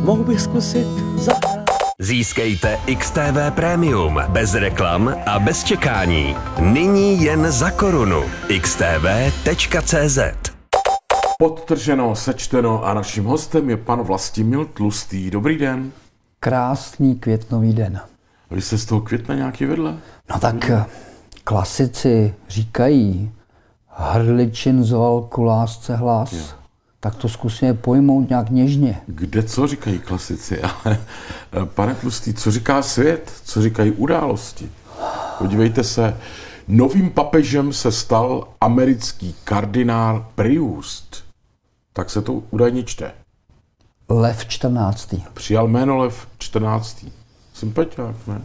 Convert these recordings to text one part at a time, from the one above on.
mohl bych zkusit zahrát. Získejte XTV Premium bez reklam a bez čekání. Nyní jen za korunu. xtv.cz. Podtrženo, sečteno a naším hostem je pan Vlastimil Tlustý. Dobrý den. Krásný květnový den. A vy jste z toho května nějaký vedle? No tak klasici říkají, hrdličin zval ku lásce hlas. Je. Tak to zkusíme pojmout nějak něžně. Kde co říkají klasici? Ale pane Tlustý, co říká svět? Co říkají události? Podívejte se, novým papežem se stal americký kardinál Priust. Tak se to údajně čte. Lev 14. Přijal jméno Lev 14. Sympatiák, ne?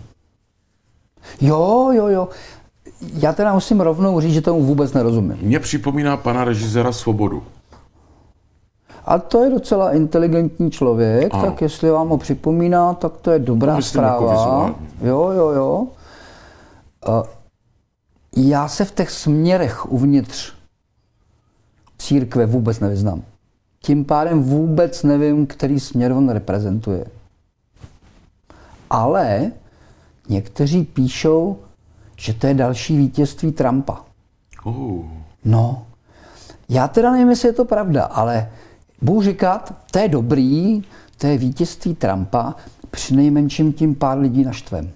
Jo. Já teda musím rovnou říct, že tomu vůbec nerozumím. Mně připomíná pana režiséra Svobodu. A to je docela inteligentní člověk, ano. Tak jestli vám ho připomíná, tak to je dobrá zpráva. Jo. Já se v těch směrech uvnitř církve vůbec nevyznám. Tím pádem vůbec nevím, který směr on reprezentuje. Ale někteří píšou, že to je další vítězství Trumpa. No, já teda nevím, jestli je to pravda, ale budu říkat, to je dobrý, to je vítězství Trumpa, přinejmenším tím pár lidí naštvem.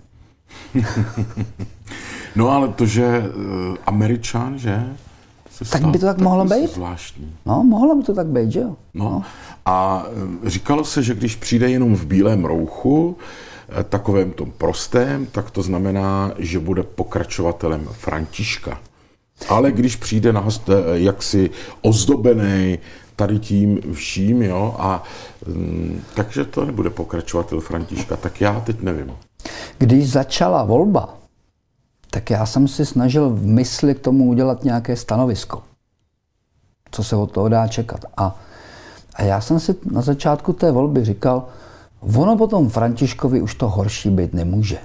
No ale to, že Američan, že? Tak by to tak mohlo být? Zvláštní. No, mohlo by to tak být, že jo? No. A říkalo se, že když přijde jenom v bílém rouchu, takovém tom prostém, tak to znamená, že bude pokračovatelem Františka. Ale když přijde jaksi ozdobený tady tím vším, jo, a takže to nebude pokračovatel Františka, tak já teď nevím. Když začala volba, tak já jsem si snažil v mysli k tomu udělat nějaké stanovisko, co se od toho dá čekat. A já jsem si na začátku té volby říkal, ono potom Františkovi už to horší být nemůže.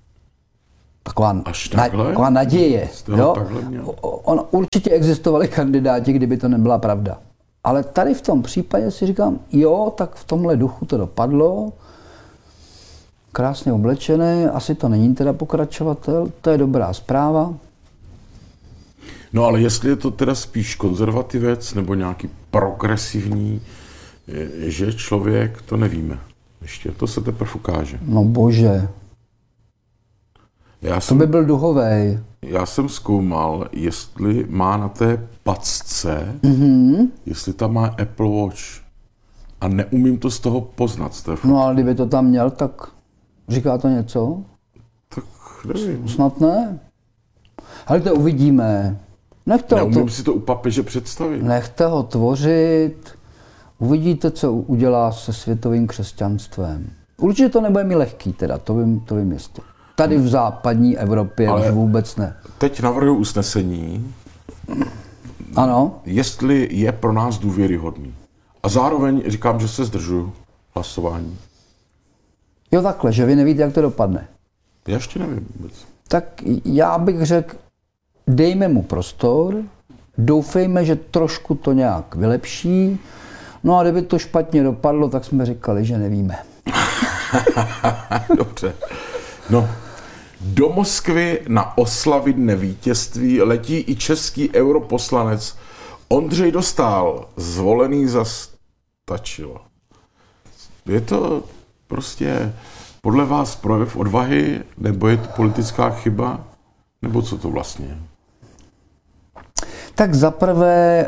Taková naděje. Jo? Určitě existovali kandidáti, kdyby to nebyla pravda. Ale tady v tom případě si říkám, jo, tak v tomhle duchu to dopadlo. Krásně oblečený, asi to není teda pokračovatel, to je dobrá zpráva. No ale jestli je to teda spíš konzervativec nebo nějaký progresivní, že člověk, to nevíme. Ještě to se teprve ukáže. No bože. To by byl duhovej. Já jsem zkoumal, jestli má na té pacce, jestli tam má Apple Watch. A neumím to z toho poznat. Z té fotky. No ale kdyby to tam měl, tak říká to něco? Tak nevím. Snad ne. Ale to uvidíme. Neumím si to u papeže představit. Nechte ho tvořit. Uvidíte, co udělá se světovým křesťanstvem. Určitě to nebude mi lehký, teda, to vím jistě. Tady v západní Evropě už vůbec ne. Teď navrhuji usnesení. Ano. Jestli je pro nás důvěryhodný. A zároveň říkám, že se zdržuju hlasování. Jo takhle, že vy nevíte, jak to dopadne. Já ještě nevím vůbec. Tak já bych řekl, dejme mu prostor, doufejme, že trošku to nějak vylepší. No a kdyby to špatně dopadlo, tak jsme říkali, že nevíme. Dobře. No, do Moskvy na oslavy Dne vítězství letí i český europoslanec Ondřej Dostál, zvolený za Stačilo. Je to prostě podle vás projev odvahy, nebo je to politická chyba, nebo co to vlastně je? Tak zaprvé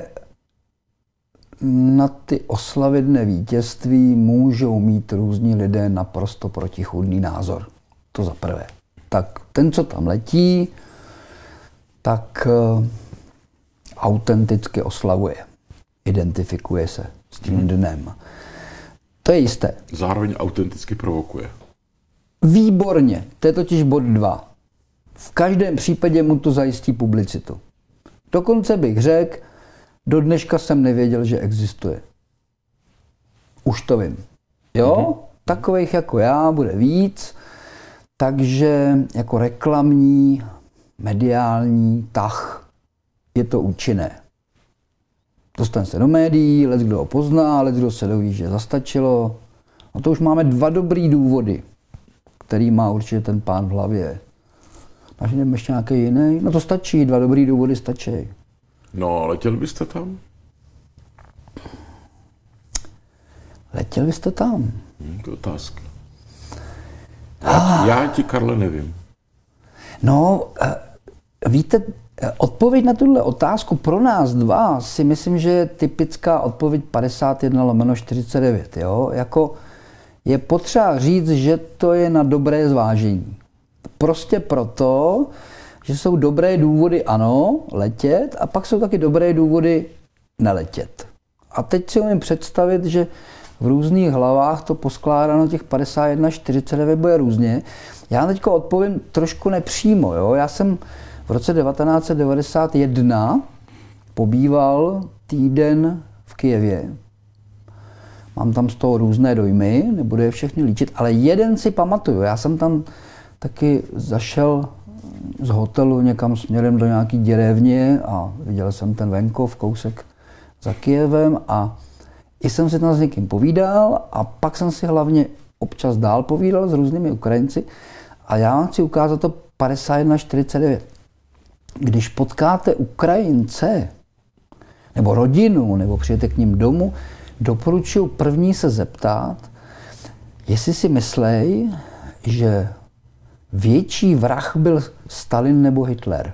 na ty oslavy Dne vítězství můžou mít různí lidé naprosto protichůdný názor. To za prvé. Tak ten, co tam letí, tak autenticky oslavuje. Identifikuje se s tím dnem. To je jisté. Zároveň autenticky provokuje. Výborně. To je totiž bod 2. V každém případě mu to zajistí publicitu. Dokonce bych řekl, do dneška jsem nevěděl, že existuje. Už to vím. Jo? Takových jako já bude víc. Takže jako reklamní, mediální tah je to účinné. Dostane se do médií, leckdo ho pozná, leckdo se doví, že zastačilo No to už máme 2 dobrý důvody, který má určitě ten pán v hlavě. Máš ještě nějaký jiný? No to stačí, 2 dobrý důvody stačí. No, letěl byste tam? Letěl byste tam? To je otázka. Já ti, Karle, nevím. No, víte, odpověď na tuhle otázku pro nás dva si myslím, že je typická odpověď 51/49. Jo? Jako je potřeba říct, že to je na dobré zvážení. Prostě proto, že jsou dobré důvody ano, letět, a pak jsou taky dobré důvody neletět. A teď si umím představit, že v různých hlavách to poskládáno těch 51/49 bude různě. Já teď odpovím trošku nepřímo. Jo? Já jsem v roce 1991 pobýval týden v Kyjevě. Mám tam z toho různé dojmy, nebudu je všechny líčit, ale jeden si pamatuju. Já jsem tam taky zašel z hotelu někam směrem do nějaký děrevně a viděl jsem ten venkov, kousek za Kyjevem a i jsem si tam s někým povídal a pak jsem si hlavně občas dál povídal s různými Ukrajinci a já vám chci ukázat to 51/49. Když potkáte Ukrajince nebo rodinu, nebo přijete k ním domů, doporučuji první se zeptat, jestli si myslej, že větší vrah byl Stalin nebo Hitler.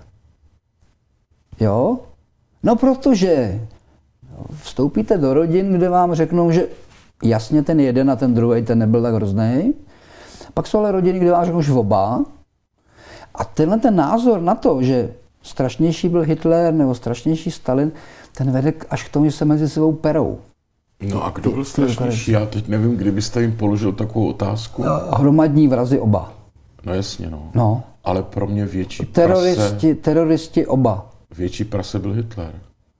Jo? No protože vstoupíte do rodin, kde vám řeknou, že jasně ten jeden a ten druhý, ten nebyl tak hrozný. Pak jsou ale rodiny, kde vám řeknou, že oba. A tenhle ten názor na to, že strašnější byl Hitler nebo strašnější Stalin, ten vede až k tomu, že se mezi sebou perou. No a kdo byl strašnější? Já teď nevím, kdybyste jim položil takovou otázku. Hromadní vrazy oba. No jasně, no. No. Ale pro mě větší Teroristi oba. Větší prase byl Hitler.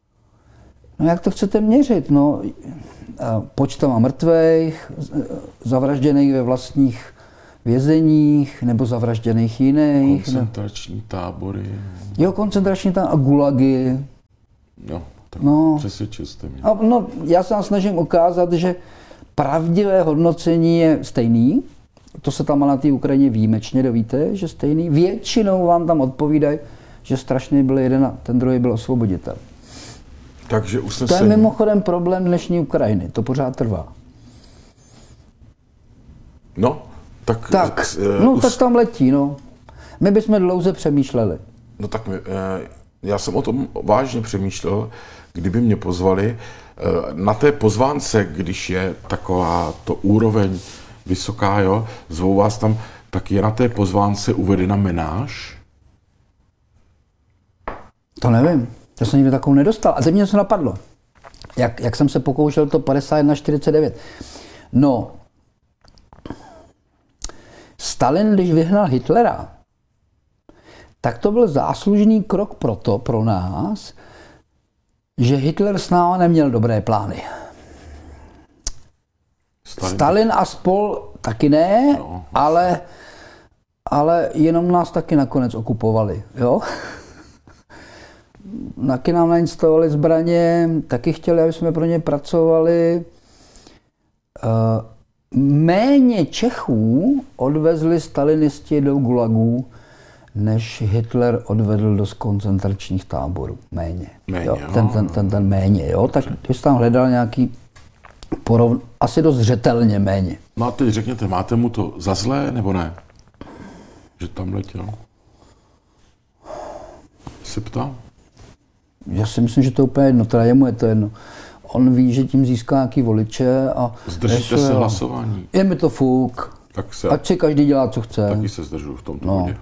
No jak to chcete měřit? No, počtama mrtvých, zavražděných ve vlastních vězeních, nebo zavražděných jiných. Koncentrační tábory. Jo, koncentrační tábory a gulagy. Jo, tak přesvědčil jste mě. No, já se vám snažím ukázat, že pravdivé hodnocení je stejný. To se tam na té Ukrajině výjimečně dovíte, že stejný. Většinou vám tam odpovídají, že strašný byl jeden a ten druhý byl osvoboditel. Takže usnesení. To je mimochodem problém dnešní Ukrajiny. To pořád trvá. No, tak tam letí, no. My bychom dlouze přemýšleli. No tak já jsem o tom vážně přemýšlel, kdyby mě pozvali. Na té pozvánce, když je taková to úroveň vysoká, jo, zvou vás tam, tak je na té pozvánce uvedena menáž? To nevím. Já jsem nikdy takovou nedostal. A teď mě něco napadlo. Jak jsem se pokoušel to 51/49. No, Stalin, když vyhnal Hitlera, tak to byl záslužný krok pro nás, že Hitler s náma neměl dobré plány. Stalin a spol taky ne, no. ale jenom nás taky nakonec okupovali. Jo? Taky nám nainstalovali zbraně, taky chtěli, aby jsme pro ně pracovali. Méně Čechů odvezli stalinisti do gulagů, než Hitler odvedl do koncentračních táborů. Méně. Jo? Ten méně. Jo? Tak když jsi tam hledal nějaký asi dost zřetelně méně. Řekněte, máte mu to za zlé, nebo ne? Že tam letěl? Se ptám? Já si myslím, že to je úplně jedno, teda jemu je to jedno. On ví, že tím získá nějaký voliče a... Zdržíte se hlasování. Je mi to fuk. Ať si každý dělá, co chce. Taky se zdržuju v tomto bodě.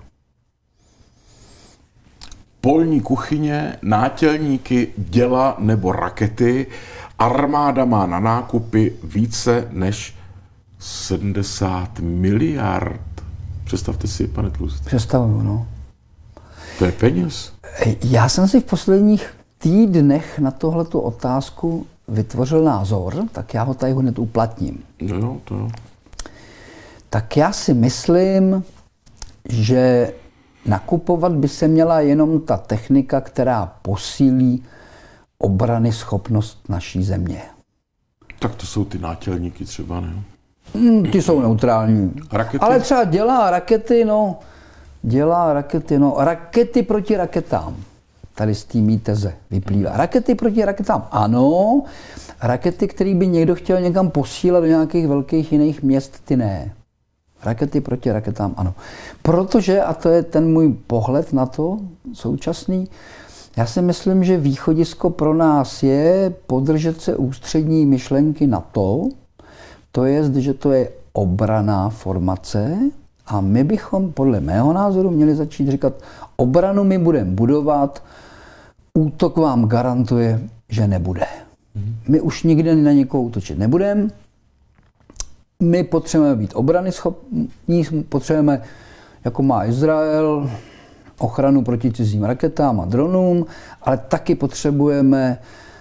Polní kuchyně, nátělníky, děla nebo rakety. Armáda má na nákupy více než 70 miliard. Představte si, pane Tlustý. Představuju, no. To je peněz. Já jsem si v posledních týdnech na tohletu otázku vytvořil názor, tak já ho tady hned uplatním. Jo, to jo. Tak já si myslím, že nakupovat by se měla jenom ta technika, která posílí obrany schopnost naší země. Tak to jsou ty nátělníky třeba, ne? Ty jsou neutrální. Rakety? Ale třeba dělá rakety, rakety proti raketám. Tady z té mý teze vyplývá. Rakety proti raketám, ano. Rakety, které by někdo chtěl někam posílat do nějakých velkých jiných měst, ty ne. Rakety proti raketám, ano. Protože, a to je ten můj pohled na to současný, já si myslím, že východisko pro nás je podržet se ústřední myšlenky NATO, to je, že to je obranná formace a my bychom podle mého názoru měli začít říkat, obranu my budeme budovat, útok vám garantuje, že nebude. My už nikdy na někoho útočit nebudeme, my potřebujeme být obrany schopní, potřebujeme, jako má Izrael, ochranu proti cizím raketám a dronům, ale taky potřebujeme,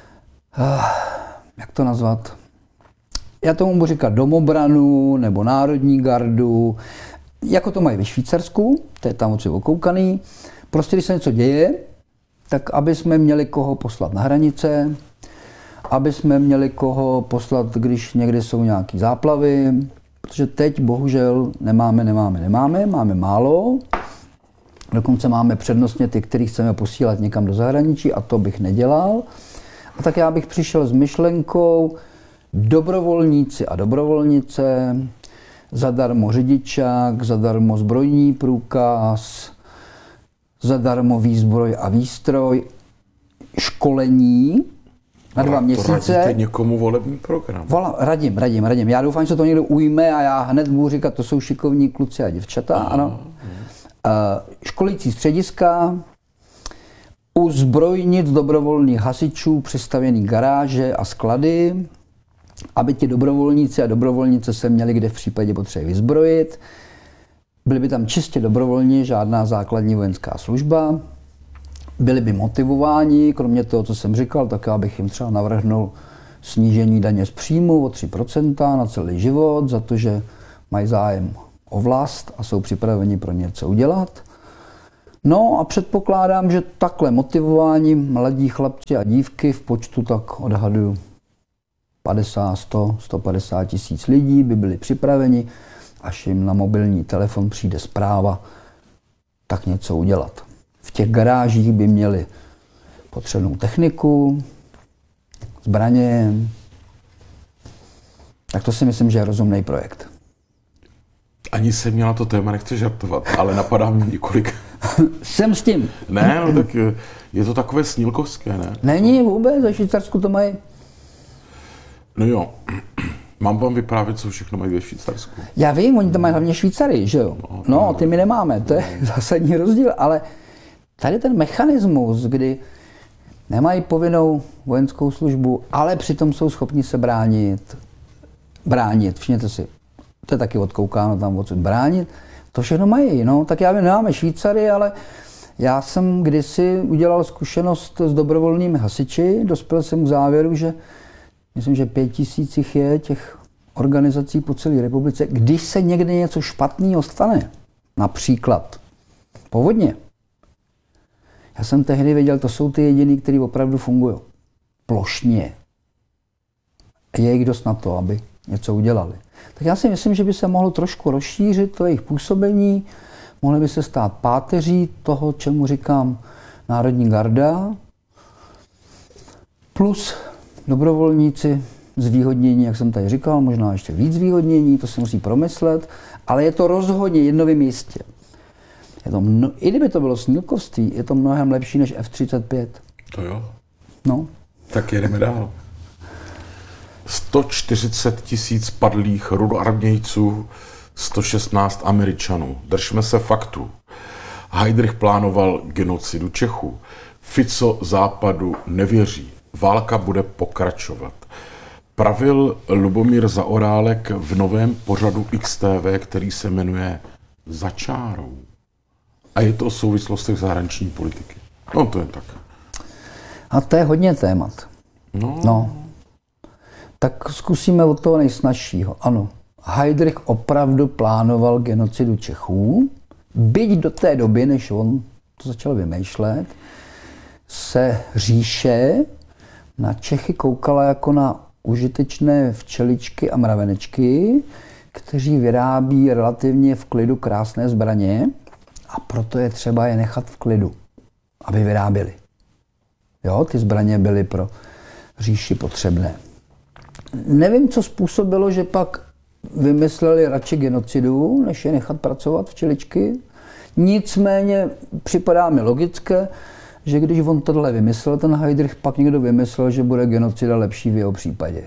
jak to nazvat, já tomu budu říkat domobranu nebo národní gardu, jako to mají ve Švýcarsku, to je tam odsud okoukaný. Prostě když se něco děje, tak aby jsme měli koho poslat na hranice, aby jsme měli koho poslat, když někde jsou nějaké záplavy, protože teď bohužel máme málo. Dokonce máme přednostně ty, který chceme posílat někam do zahraničí a to bych nedělal. A tak já bych přišel s myšlenkou dobrovolníci a dobrovolnice, zadarmo řidičák, zadarmo zbrojní průkaz, zadarmo výzbroj a výstroj, školení na 2 měsíce. Radíte někomu volební program? Radím. Já doufám, že se to někdo ujme a já hned budu říkat, to jsou šikovní kluci a děvčata, ano. Školící střediska, u zbrojnic dobrovolných hasičů přistavěný garáže a sklady, aby ti dobrovolníci a dobrovolnice se měli kde v případě potřeby vyzbrojit. Byli by tam čistě dobrovolní, žádná základní vojenská služba. Byli by motivováni, kromě toho, co jsem říkal, tak já bych jim třeba navrhnul snížení daně z příjmu o 3% na celý život, za to, že mají zájem o vlast a jsou připraveni pro něco udělat. No a předpokládám, že takhle motivování mladí chlapci a dívky v počtu tak odhaduju 50, 100, 150 tisíc lidí by byli připraveni, až jim na mobilní telefon přijde zpráva, tak něco udělat. V těch garážích by měli potřebnou techniku, zbraně, tak to si myslím, že je rozumný projekt. Ani se mě na to téma nechce žartovat, ale napadá mě několik. Jsem s tím. Ne, no tak je to takové snílkovské, ne? Není vůbec, ve Švýcarsku to mají. No jo, mám vám vyprávět, co všechno mají ve Švýcarsku. Já vím, oni to mají hlavně Švýcary, že jo? No, ty my nemáme, to je zásadní rozdíl, ale tady ten mechanismus, kdy nemají povinnou vojenskou službu, ale přitom jsou schopni se bránit, všimněte si, to je taky odkoukáno tam odsud bránit, to všechno mají, no, tak já vím, nemáme Švýcary, ale já jsem kdysi udělal zkušenost s dobrovolnými hasiči, dospěl jsem k závěru, že myslím, že 5 000 jich je těch organizací po celé republice. Když se někde něco špatného stane, například povodně, já jsem tehdy věděl, to jsou ty jediný, kteří opravdu fungují. Plošně. Je jich dost na to, aby něco udělali. Tak já si myslím, že by se mohlo trošku rozšířit to jejich působení, mohly by se stát páteří toho, čemu říkám Národní garda, plus dobrovolníci zvýhodnění, jak jsem tady říkal, možná ještě víc zvýhodnění, to se musí promyslet, ale je to rozhodně jednovým jistě. I kdyby to bylo snílkovství, je to mnohem lepší než F-35. To jo. No. Tak jedeme dál. 140 000 padlých rudoarmějců, 116 Američanů. Držme se faktu. Heydrich plánoval genocidu Čechů. Fico Západu nevěří. Válka bude pokračovat. Pravil Lubomír Zaorálek v novém pořadu XTV, který se jmenuje Za čárou. A je to o souvislostech zahraniční politiky. No to je tak. A to je hodně témat. No. Tak zkusíme od toho nejsnažšího. Ano, Heydrich opravdu plánoval genocidu Čechů, byť do té doby, než on to začal vymýšlet, se říše na Čechy koukala jako na užitečné včeličky a mravenečky, kteří vyrábí relativně v klidu krásné zbraně a proto je třeba je nechat v klidu, aby vyráběli. Jo, ty zbraně byly pro říši potřebné. Nevím, co způsobilo, že pak vymysleli radši genocidu, než je nechat pracovat včeličky. Nicméně připadá mi logické, že když on tohle vymyslel, ten Heydrich, pak někdo vymyslel, že bude genocida lepší v jeho případě.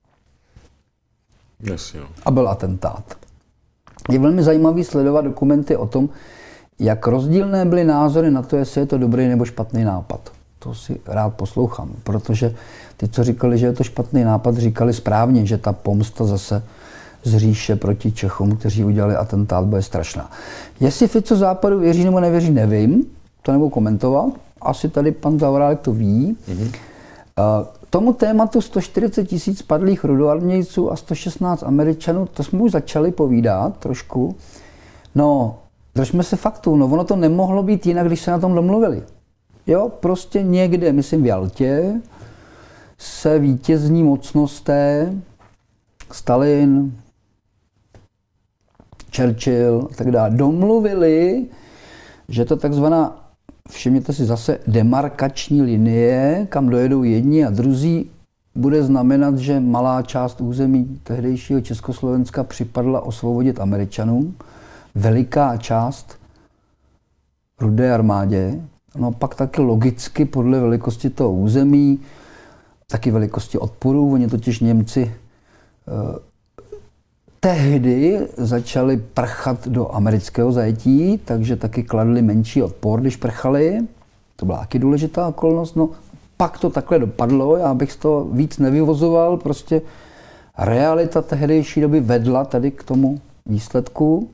Jasně. A byl atentát. Je velmi zajímavý sledovat dokumenty o tom, jak rozdílné byly názory na to, jestli je to dobrý nebo špatný nápad. To si rád poslouchám, protože ty, co říkali, že je to špatný nápad, říkali správně, že ta pomsta zase z říše proti Čechům, kteří udělali atentát, bude strašná. Jestli Fico Západu věří nebo nevěří, nevím, to nebudu komentovat. Asi tady pan Zaorálek to ví. Tomu tématu 140 000 padlých rudoarmějců a 116 Američanů, to jsme už začali povídat trošku. No, držme se faktů, no ono to nemohlo být jinak, když se na tom domluvili. Jo, prostě někde, myslím v Jaltě, se vítězní mocnosté, Stalin, Churchill a tak dále, domluvili, že to takzvaná, všimněte si zase, demarkační linie, kam dojedou jedni a druzí, bude znamenat, že malá část území tehdejšího Československa připadla osvobodit Američanům, veliká část Rudé armádě, no pak taky logicky podle velikosti toho území, taky velikosti odporu, oni totiž Němci tehdy začali prchat do amerického zajetí, takže taky kladli menší odpor, když prchali. To byla taky důležitá okolnost. No, pak to takhle dopadlo, já bych z toho víc nevyvozoval, prostě realita tehdejší doby vedla tady k tomu výsledku.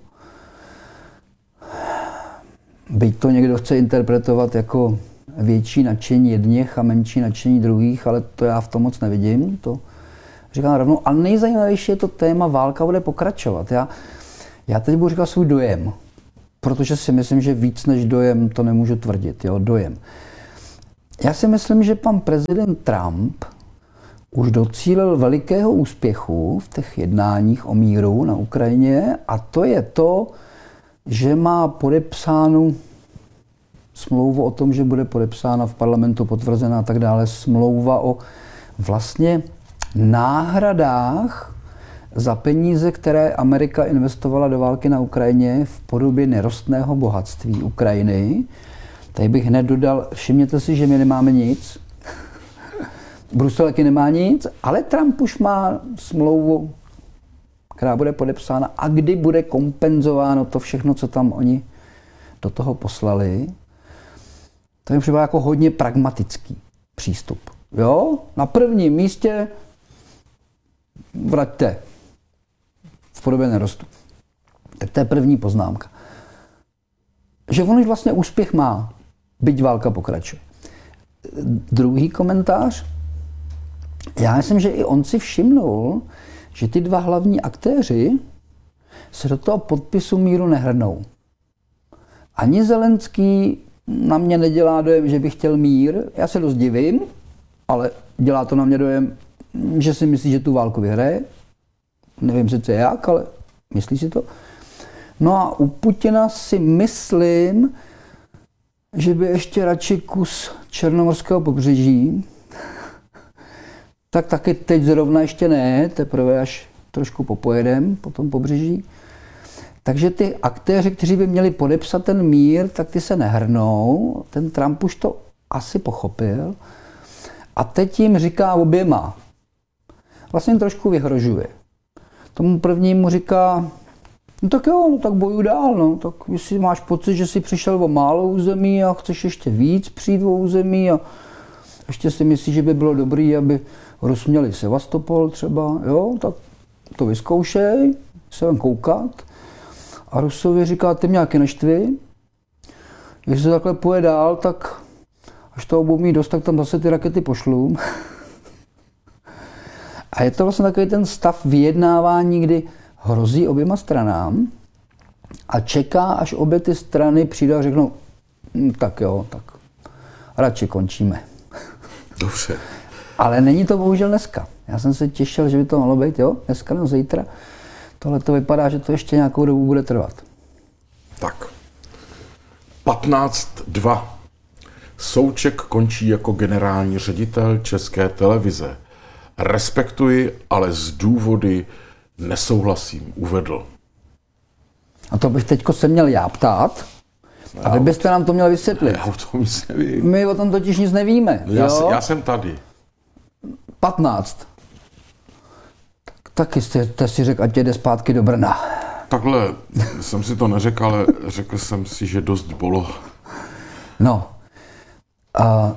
Byť to někdo chce interpretovat jako větší nadšení jedněch a menší nadšení druhých, ale to já v tom moc nevidím. To říkám rovnou. Ale nejzajímavější je to téma válka bude pokračovat. Já teď budu říkat svůj dojem, protože si myslím, že víc než dojem to nemůžu tvrdit. Jo, dojem. Já si myslím, že pan prezident Trump už docílil velikého úspěchu v těch jednáních o míru na Ukrajině a to je to, že má podepsánu smlouvu o tom, že bude podepsána v parlamentu, potvrzená a tak dále, smlouva o vlastně náhradách za peníze, které Amerika investovala do války na Ukrajině v podobě nerostného bohatství Ukrajiny. Tady bych hned dodal, všimněte si, že my nemáme nic. Brusel taky nemá nic, ale Trump už má smlouvu, která bude podepsána a kdy bude kompenzováno to všechno, co tam oni do toho poslali. To je třeba jako hodně pragmatický přístup. Jo? Na prvním místě vraťte v podobě nerostu. Tak to je první poznámka. Že on už vlastně úspěch má, byť válka pokračuje. Druhý komentář. Já myslím, že i on si všimnul, že ty dva hlavní aktéři se do toho podpisu míru nehrnou. Ani Zelenský na mě nedělá dojem, že by chtěl mír. Já se dost divím, ale dělá to na mě dojem, že si myslí, že tu válku vyhraje. Nevím sice jak, ale myslí si to. No a u Putina si myslím, že by ještě radši kus černomorského pobřeží. Tak taky teď zrovna ještě ne, teprve až trošku popojedem po tom pobřeží. Takže ty aktéři, kteří by měli podepsat ten mír, tak ty se nehrnou. Ten Trump už to asi pochopil. A teď jim říká oběma. Vlastně jim trošku vyhrožuje. Tomu prvnímu říká, no tak jo, no tak bojuj dál, no. Tak jestli máš pocit, že jsi přišel o málo území a chceš ještě víc přijít o území a ještě si myslíš, že by bylo dobré, aby Rus měli Sevastopol třeba, jo, tak to vyzkoušej, se jen koukat. A Rusovi říká, ty mě nějaký neštvi, jestli se takhle půjde dál, tak až toho budou mít dost, tak tam zase ty rakety pošlu. A je to vlastně takový ten stav vyjednávání, kdy hrozí oběma stranám a čeká, až obě ty strany přijdou a řeknou, tak jo, tak radši končíme. Dobře. Ale není to bohužel dneska. Já jsem se těšil, že by to mohlo být, jo, dneska nebo zítra. Tohle to vypadá, že to ještě nějakou dobu bude trvat. Tak. 15.2. Souček končí jako generální ředitel České televize. Respektuji, ale z důvody nesouhlasím, uvedl. A to bych teďko se měl já ptát, a vy byste nám to měl vysvětlit. Já o tom nic nevím. My o tom totiž nic nevíme. Já jsem tady. 15. Taky jste si řekl, ať jde zpátky do Brna. Takhle jsem si to neřekl, ale řekl jsem si, že dost bolo. No. A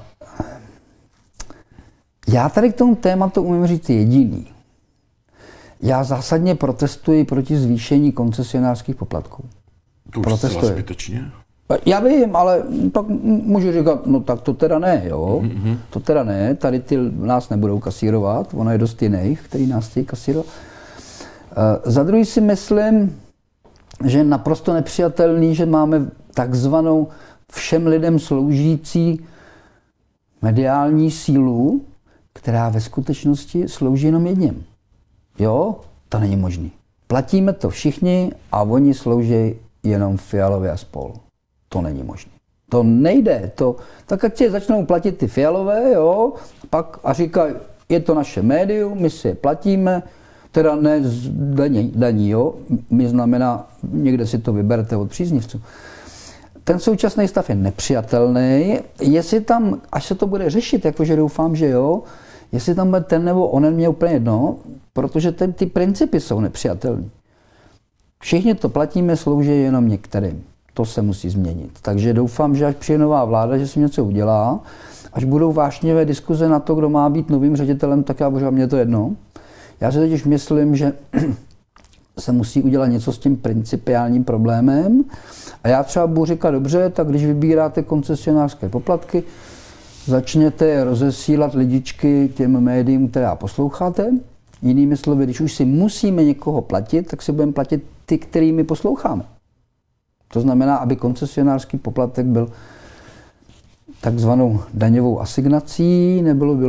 já tady k tomu tématu umím říct jediný. Já zásadně protestuji proti zvýšení koncesionářských poplatků. To už zcela zbytečně. Já vím, ale tak můžu říkat, no tak to teda ne, jo. Mm-hmm. To teda ne, tady ty nás nebudou kasírovat, ono je dost jiných, který nás chtějí kasírovat. Za druhý si myslím, že je naprosto nepřijatelný, že máme takzvanou všem lidem sloužící mediální sílu, která ve skutečnosti slouží jenom jedním. Jo, to není možný. Platíme to všichni a oni slouží jenom Fialově a spol. To není možné. To nejde. Tak ať si začnou platit ty Fialové, jo, pak a říkají, je to naše médium, my si je platíme, teda ne z daní, jo, my znamená, někde si to vyberete od příznivců. Ten současný stav je nepřijatelný. Jestli tam, až se to bude řešit, jakože doufám, že jo, jestli tam bude ten nebo onen, mě úplně jedno, protože ty principy jsou nepřijatelné. Všichni to platíme, slouží jenom některým. To se musí změnit. Takže doufám, že až přijde nová vláda, že si něco udělá, až budou vášnivé diskuze na to, kdo má být novým ředitelem, tak já bože, mě to jedno. Já si totiž myslím, že se musí udělat něco s tím principiálním problémem. A já třeba budu říkat, dobře, tak když vybíráte koncesionářské poplatky, začněte je rozesílat lidičky těm médiím, která posloucháte. Jinými slovy, když už si musíme někoho platit, tak si budeme platit ty, kterými posloucháme. To znamená, aby koncesionářský poplatek byl takzvanou daňovou asignací, nebylo